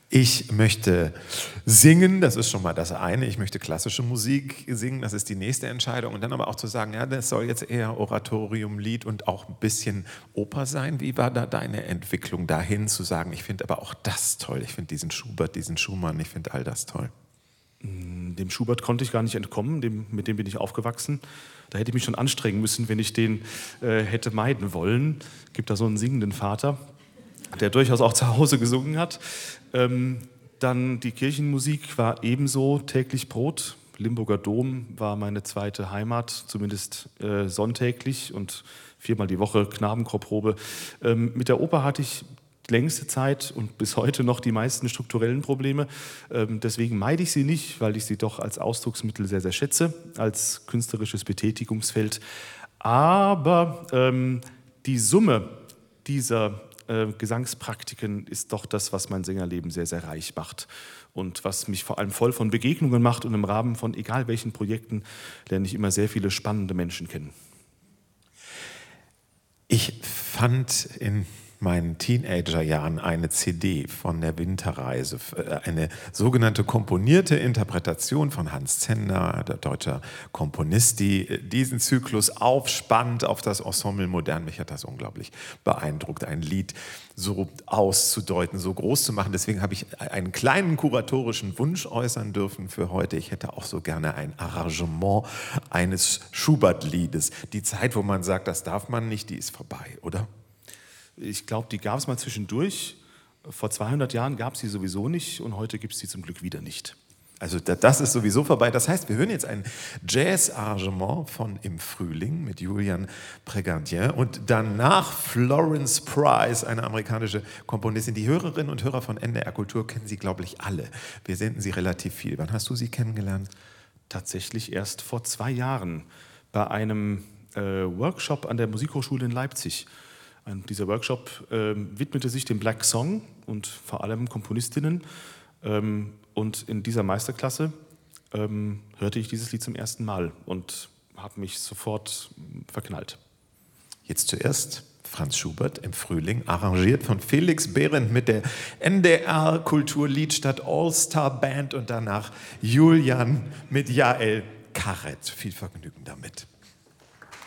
Ich möchte singen, das ist schon mal das eine. Ich möchte klassische Musik singen, das ist die nächste Entscheidung. Und dann aber auch zu sagen, ja, das soll jetzt eher Oratorium, Lied und auch ein bisschen Oper sein. Wie war da deine Entwicklung dahin zu sagen, ich finde aber auch das toll, ich finde diesen Schubert, diesen Schumann, ich finde all das toll? Dem Schubert konnte ich gar nicht entkommen, mit dem bin ich aufgewachsen. Da hätte ich mich schon anstrengen müssen, wenn ich den hätte meiden wollen. Es gibt da so einen singenden Vater, der durchaus auch zu Hause gesungen hat. Dann die Kirchenmusik war ebenso täglich Brot. Limburger Dom war meine zweite Heimat, zumindest sonntäglich und 4-mal die Woche Knabenchorprobe. Mit der Oper hatte ich die längste Zeit und bis heute noch die meisten strukturellen Probleme. Deswegen meide ich sie nicht, weil ich sie doch als Ausdrucksmittel sehr, sehr schätze, als künstlerisches Betätigungsfeld. Aber die Summe dieser Gesangspraktiken ist doch das, was mein Sängerleben sehr, sehr reich macht und was mich vor allem voll von Begegnungen macht, und im Rahmen von egal welchen Projekten lerne ich immer sehr viele spannende Menschen kennen. Ich fand in meinen Teenagerjahren eine CD von der Winterreise, eine sogenannte komponierte Interpretation von Hans Zender, der deutscher Komponist, die diesen Zyklus aufspannt auf das Ensemble modern. Mich hat das unglaublich beeindruckt, ein Lied so auszudeuten, so groß zu machen. Deswegen habe ich einen kleinen kuratorischen Wunsch äußern dürfen für heute. Ich hätte auch so gerne ein Arrangement eines Schubert-Liedes. Die Zeit, wo man sagt, das darf man nicht, die ist vorbei, oder? Ich glaube, die gab es mal zwischendurch. Vor 200 Jahren gab es sie sowieso nicht und heute gibt es sie zum Glück wieder nicht. Also das ist sowieso vorbei. Das heißt, wir hören jetzt ein Jazz-Arrangement von Im Frühling mit Julian Prégardien und danach Florence Price, eine amerikanische Komponistin. Die Hörerinnen und Hörer von NDR Kultur kennen sie, glaube ich, alle. Wir senden sie relativ viel. Wann hast du sie kennengelernt? Tatsächlich erst vor 2 Jahren bei einem Workshop an der Musikhochschule in Leipzig. Dieser Workshop widmete sich dem Black Song und vor allem Komponistinnen. Und in dieser Meisterklasse hörte ich dieses Lied zum ersten Mal und habe mich sofort verknallt. Jetzt zuerst Franz Schubert Im Frühling, arrangiert von Felix Behrendt mit der NDR Kulturliedstadt All-Star Band und danach Julian mit Jael Karet. Viel Vergnügen damit.